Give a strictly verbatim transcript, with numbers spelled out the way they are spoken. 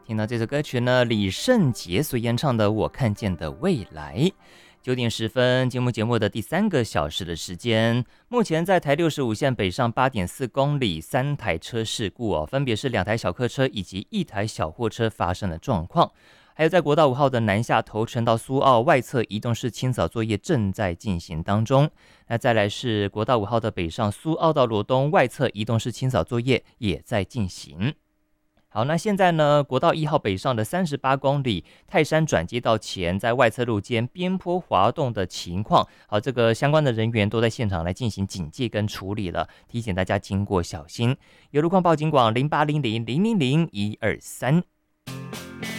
听到这首歌曲呢，李圣杰所演唱的《我看见的未来》。九点十分，节目节目的第三个小时的时间。目前在台六十五线北上八点四公里，三台车事故哦，分别是两台小客车以及一台小货车发生的状况。还有在国道五号的南下头城到苏澳外侧移动式清扫作业正在进行当中。那再来是国道五号的北上苏澳到罗东外侧移动式清扫作业也在进行。好，那现在呢，国道一号北上的三十八公里泰山转接道前，在外侧路间边坡滑动的情况，好，这个相关的人员都在现场来进行警戒跟处理了，提醒大家经过小心。有路况报警广零八零零零零零一二三。